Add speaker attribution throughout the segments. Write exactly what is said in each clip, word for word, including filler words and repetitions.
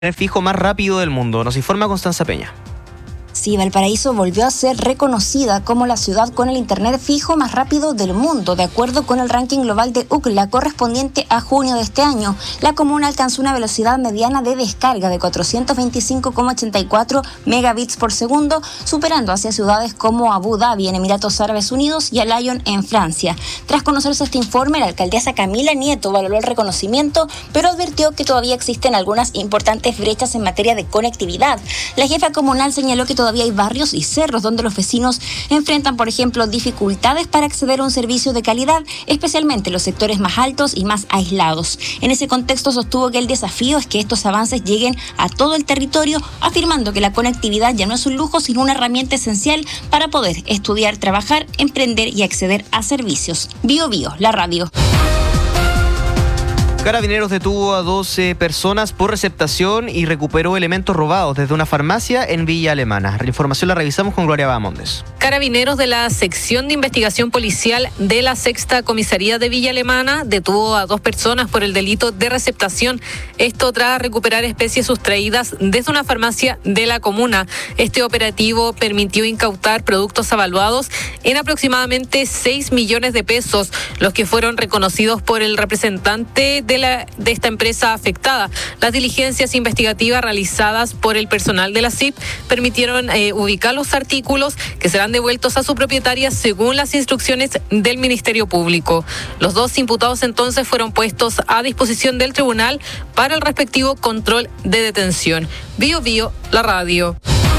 Speaker 1: fijo más rápido del mundo. Nos informa Constanza Peña.
Speaker 2: Sí, Valparaíso volvió a ser reconocida como la ciudad con el internet fijo más rápido del mundo. De acuerdo con el ranking global de Ookla correspondiente a junio de este año, la comuna alcanzó una velocidad mediana de descarga de cuatrocientos veinticinco coma ochenta y cuatro megabits por segundo, superando hacia ciudades como Abu Dhabi en Emiratos Árabes Unidos y a Lyon en Francia. Tras conocerse este informe, la alcaldesa Camila Nieto valoró el reconocimiento, pero advirtió que todavía existen algunas importantes brechas en materia de conectividad. La jefa comunal señaló que todavía hay barrios y cerros donde los vecinos enfrentan, por ejemplo, dificultades para acceder a un servicio de calidad, especialmente en los sectores más altos y más aislados. En ese contexto sostuvo que el desafío es que estos avances lleguen a todo el territorio, afirmando que la conectividad ya no es un lujo, sino una herramienta esencial para poder estudiar, trabajar, emprender y acceder a servicios. Bio Bio, la radio.
Speaker 1: Carabineros detuvo a doce personas por receptación y recuperó elementos robados desde una farmacia en Villa Alemana. La información la revisamos con Gloria Bamondes.
Speaker 3: Carabineros de la sección de investigación policial de la sexta comisaría de Villa Alemana detuvo a dos personas por el delito de receptación. Esto tras recuperar especies sustraídas desde una farmacia de la comuna. Este operativo permitió incautar productos avaluados en aproximadamente seis millones de pesos, los que fueron reconocidos por el representante de De, la, de esta empresa afectada. Las diligencias investigativas realizadas por el personal de la C I P permitieron eh, ubicar los artículos que serán devueltos a su propietaria según las instrucciones del Ministerio Público. Los dos imputados entonces fueron puestos a disposición del tribunal para el respectivo control de detención. Bio Bio, la radio.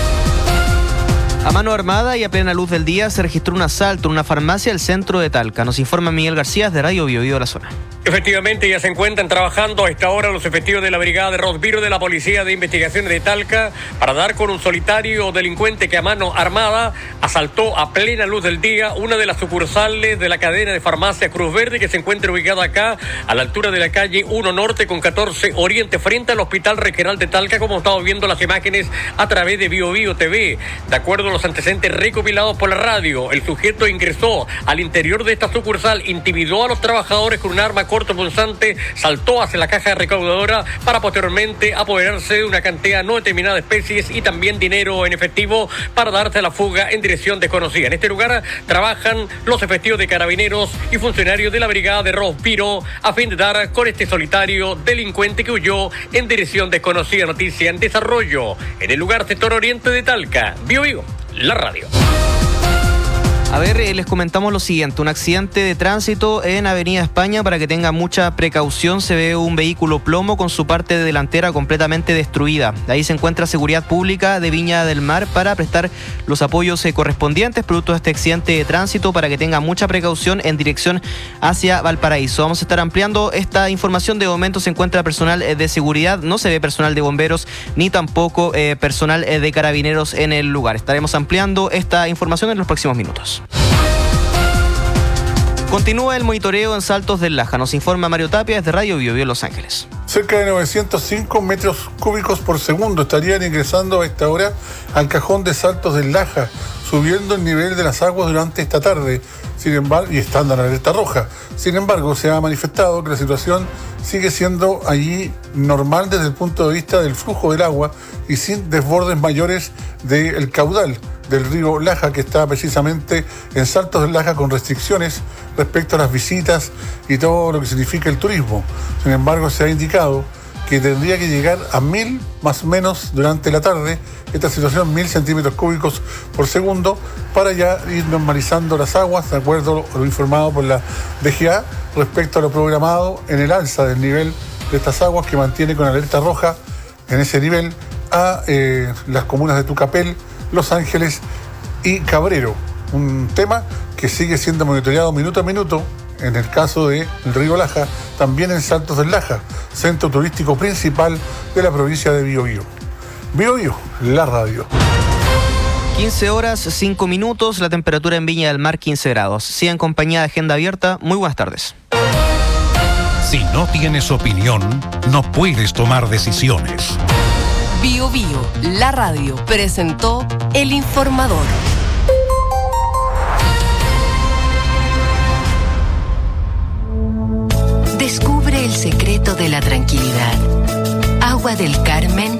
Speaker 1: A mano armada y a plena luz del día se registró un asalto en una farmacia del centro de Talca. Nos informa Miguel García de Radio Bio Bio de la zona.
Speaker 4: Efectivamente, ya se encuentran trabajando a esta hora los efectivos de la Brigada de Rosbiro de la Policía de Investigaciones de Talca para dar con un solitario delincuente que a mano armada asaltó a plena luz del día una de las sucursales de la cadena de farmacia Cruz Verde, que se encuentra ubicada acá a la altura de la calle uno Norte con catorce Oriente, frente al Hospital Regional de Talca, como estamos viendo las imágenes a través de Bio Bio T V. De acuerdo a los antecedentes recopilados por la radio, el sujeto ingresó al interior de esta sucursal, intimidó a los trabajadores con un arma corto punzante, saltó hacia la caja recaudadora para posteriormente apoderarse de una cantidad no determinada de especies y también dinero en efectivo para darse a la fuga en dirección desconocida. En este lugar trabajan los efectivos de Carabineros y funcionarios de la Brigada de Rosbiro a fin de dar con este solitario delincuente que huyó en dirección desconocida. Noticia en desarrollo en el lugar sector oriente de Talca. Bio Bio, la radio.
Speaker 1: A ver, eh, les comentamos lo siguiente. Un accidente de tránsito en Avenida España, para que tengan mucha precaución. Se ve un vehículo plomo con su parte delantera completamente destruida. Ahí se encuentra Seguridad Pública de Viña del Mar para prestar los apoyos eh, correspondientes producto de este accidente de tránsito, para que tengan mucha precaución en dirección hacia Valparaíso. Vamos a estar ampliando esta información. De momento se encuentra personal eh, de seguridad, no se ve personal de bomberos ni tampoco eh, personal eh, de Carabineros en el lugar. Estaremos ampliando esta información en los próximos minutos. Continúa el monitoreo en Saltos del Laja. Nos informa Mario Tapia desde Radio Bio Bio Los Ángeles.
Speaker 5: Cerca de novecientos cinco metros cúbicos por segundo estarían ingresando a esta hora al cajón de Saltos del Laja, subiendo el nivel de las aguas durante esta tarde. Sin embargo, y estando en alerta roja. Sin embargo, se ha manifestado que la situación sigue siendo allí normal desde el punto de vista del flujo del agua y sin desbordes mayores del caudal del río Laja, que está precisamente en Saltos del Laja con restricciones respecto a las visitas y todo lo que significa el turismo. Sin embargo, se ha indicado que tendría que llegar a mil más o menos durante la tarde, esta situación, mil centímetros cúbicos por segundo, para ya ir normalizando las aguas, de acuerdo a lo informado por la D G A, respecto a lo programado en el alza del nivel de estas aguas, que mantiene con alerta roja en ese nivel a eh, las comunas de Tucapel, Los Ángeles y Cabrero. Un tema que sigue siendo monitoreado minuto a minuto en el caso del río Laja, también en Saltos del Laja, centro turístico principal de la provincia de Bio Bio. Bio Bio, la radio.
Speaker 1: quince horas, cinco minutos, la temperatura en Viña del Mar quince grados. Sigue en compañía de Agenda Abierta. Muy buenas tardes.
Speaker 6: Si no tienes opinión, no puedes tomar decisiones.
Speaker 7: Bio Bio, la radio, presentó El Informador. Descubre el secreto de la tranquilidad. Agua Agua del Carmen